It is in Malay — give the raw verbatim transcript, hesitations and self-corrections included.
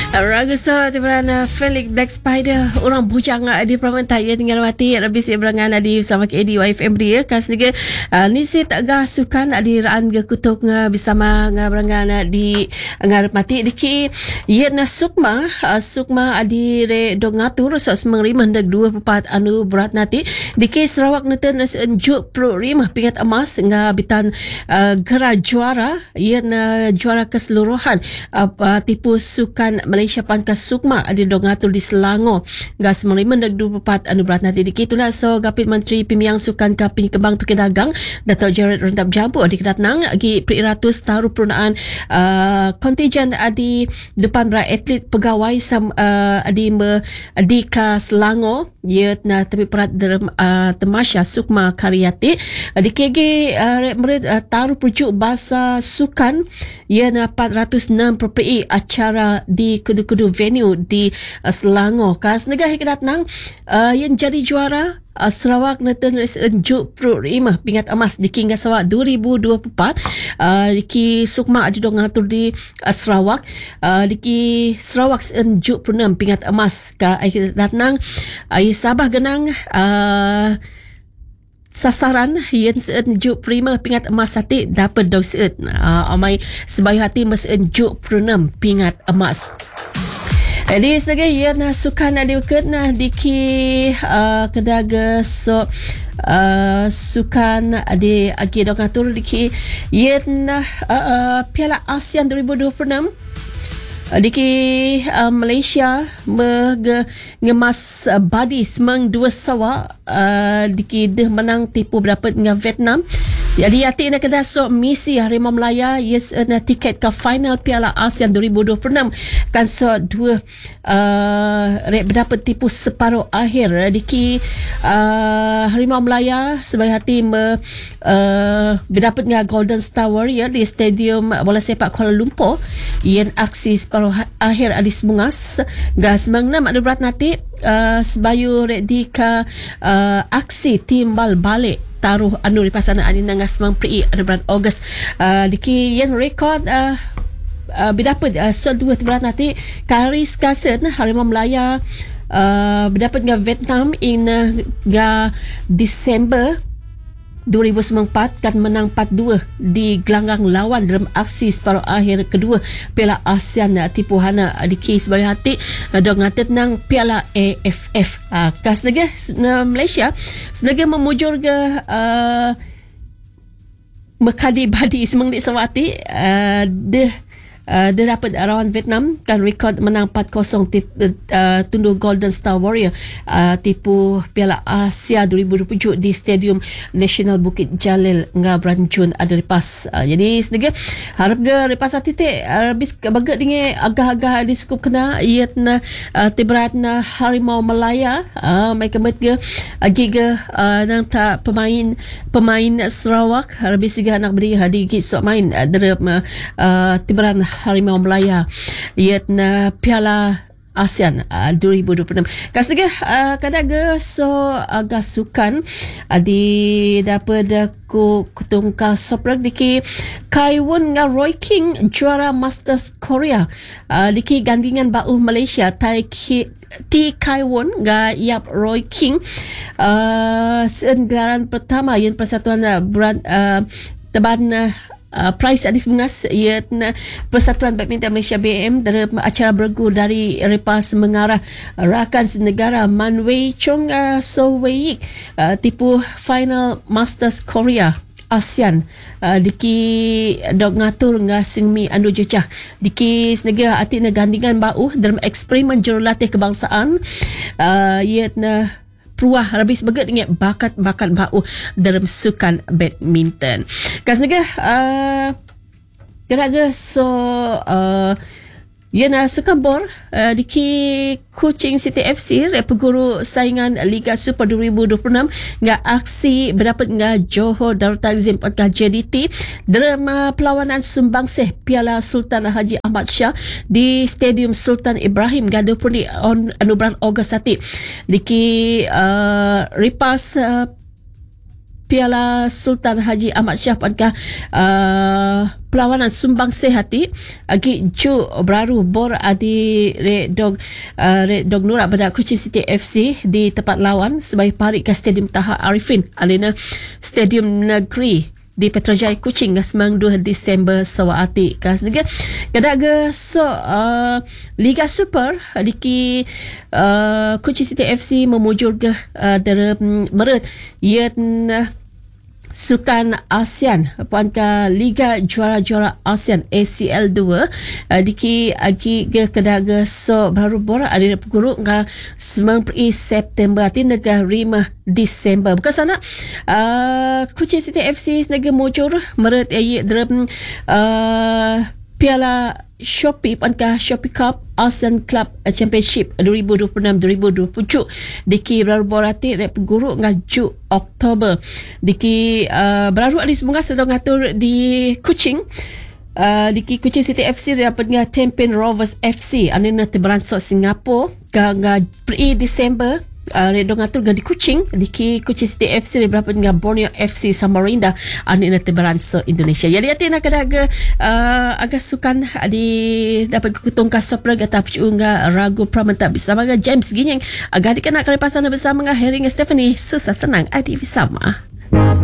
Ragu so tiba-tiba Felix Black Spider orang bujang di Permantai ya tinggal mati rabis berangan di bersama K D Y F M dia kas juga ni si tak gah sukan di raan ge kutuk bersama berangan di ngar mati diki ye na sukma sukma adi re dongatur so semang dak dua puluh empat anu berat nanti diki Sarawak neten juk pro rimah pingat emas nga bitan gerak juara ye na juara keseluruhan apa tipu sukan Malaysia Pangkas Sukma ada dongatul di Selangor gas menerima dak dua puluh empat anu berat nanti dikit tuna so Gapit Menteri Pimiang Sukan Kaping Kembang Tukar Dagang Datuk Jared Rentap Jambu di kedatnang agi periratus taruh perunaan uh, kontijen di depan ra atlet pegawai sam uh, di me di ka Selangor ye na tapi perat derm uh, Temasya Sukma Karyati di K G uh, merit uh, taruh perjuk bahasa sukan ye na empat ratus enam perperi acara di kudu-kudu venue di uh, Selangor kas negah kedatnang uh, yang jadi juara uh, Sarawak neten juk pro rimah pingat emas di King Sarawak dua ribu dua puluh empat uh, di Sukma ada dongatur di uh, Sarawak uh, di Sarawak juk pro enam pingat emas ka kedatnang uh, Sabah genang uh, sasaran yang seunjuk prima pingat emas hati dapat doset uh, amai sebayu hati mas unjuk prenam pingat emas. Jadi sebagai yang sukan ada kena diki uh, kedaga so uh, sukan ada agi dongatur diki yang uh, uh, Piala ASEAN dua ribu dua puluh enam diki uh, Malaysia menge ngemas uh, badi semang dua sawa uh, diki deh menang tipu berdapat dengan Vietnam. Jadi hati nak kena so misi Harimau Melaya yes na tiket ke final Piala ASEAN dua ribu dua puluh enam kan so dua uh, rek berdapat tipu separuh akhir diki uh, Harimau Melaya sebagai hati me uh, berdapat dengan Golden Star Warrior di Stadium Bola Sepak Kuala Lumpur yang aksi separuh akhir adis bungas gas mengnam ada berat nanti uh, sebayu rek di ka uh, aksi timbal balik taruh anu di pasangan ani nangas mangpri ada bulan Ogos uh, diki yang rekod uh, uh, berdapat uh, so dua berat nanti Karis Kasen Harimau Melaya uh, berdapat dengan Vietnam in uh, ga Disember dua ribu empat kan menang empat dua di gelanggang lawan dalam aksi separuh akhir kedua Piala ASEAN tipu hana di kes sebagai hati dong tenang Piala A F F uh, kas negara uh, Malaysia sebagai memujur ke uh, Mekadi Badi semang di Sawati uh, deh Uh, dia dapat lawan Vietnam kan rekod menang empat kosong tip, uh, tunduh Golden Star Warrior uh, tipu Piala Asia dua ribu dua puluh tujuh di Stadium Nasional Bukit Jalil nga Branjun ada lepas uh, jadi senaga harap ke lepas titik habis uh, bagak dengan agak-agak di sukup kena iat na uh, tiberat na Harimau Melaya uh, mereka mereka agi ke uh, nang tak pemain pemain Sarawak habis juga anak beri hadi git sok main uh, derep uh, tiberat Harimau Melaya iat na Piala ASEAN uh, dua ribu dua puluh enam kas negah uh, kadaga so agak sukan uh, di dapat ku kutungka soprag diki Kaiwon nga Roy King juara Masters Korea uh, diki gandingan bau Malaysia Tai Ki T. Kaiwon ga Yap Roy King uh, seenggaran pertama yang persatuan uh, brand uh, teban uh, Uh, prize adis bungas iaitu Persatuan Badminton Malaysia B M dalam acara bergu dari repas mengarah rakan senegara Man Wei Chong uh, So Wei uh, tipu final Masters Korea ASEAN uh, diki dog ngatur nga singmi anu jecah diki senegara ati na gandingan bau dalam eksperimen jurulatih kebangsaan uh, iaitu peruah habis bagat dengan bakat-bakat bau dalam sukan badminton. Kas negah uh, kira-kira so uh, Yana sukan bor uh, diki Kuching City F C peguru saingan Liga Super dua ribu dua puluh enam nga aksi berdapat nga Johor Darul Takzim pada J D T drama perlawanan sumbangsih Piala Sultan Haji Ahmad Shah di Stadium Sultan Ibrahim gaduh pun di on anugerah Ogos hati diki uh, ripas uh, Piala Sultan Haji Ahmad Shah pada uh, perlawanan sumbang sehati agi ju baru bor adi Red Dog uh, Red Dog Nura pada Kuching City F C di tempat lawan sebagai parik ke Stadium Taha Arifin alina Stadium Negeri di Petrojaya Kuching sembilan dua Disember sawati kas juga kada so uh, Liga Super diki uh, Kuching City F C memujur ke uh, dari meret yen uh, Sukan ASEAN puanka Liga Juara-Juara ASEAN A C L dua uh, diki agi ke kedaga so baru bora ada guru nga sembilan September ati naga lima Disember bukan sana uh, Kuching City F C naga mujur meret ayi dalam uh, Piala Shopee puanka Shopee Cup ASEAN Club Championship dua ribu dua puluh enam dua ribu dua puluh tujuh diki baru borati rep guru ngaju Oktober diki uh, baru ada semoga sudah ngatur di Kuching uh, diki Kuching City F C dapat ngah Tampin Rovers F C anina teberansok Singapura ka ngah pre Disember Uh, Redo ngatur di Kuching di Kuching City F C berapa dengan Borneo F C Samarinda ani nanti beranso Indonesia. Jadi hati nak ada uh, agak sukan di dapat kutung kasopra gata pcunga ragu pramenta bersama dengan James Ginyang agak dikenak kali pasana bersama dengan Herring Stephanie susah senang adi bersama.